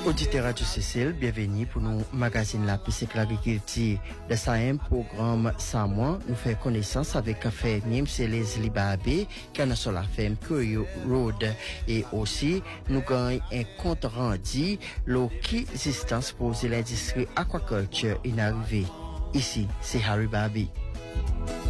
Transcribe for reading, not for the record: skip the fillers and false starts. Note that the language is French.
Auditeur Radio Cécile, bienvenue pour nous magazine la piscine l'agriculture. De ça un programme sans moi, nous fait connaissance avec un fermier, c'est Leslie Babé, qui est sur la ferme Curio Road. Et aussi, nous gagnons un compte rendu, qui existence pour l'industrie aquaculture est arrivée. Ici, c'est Harry Babé.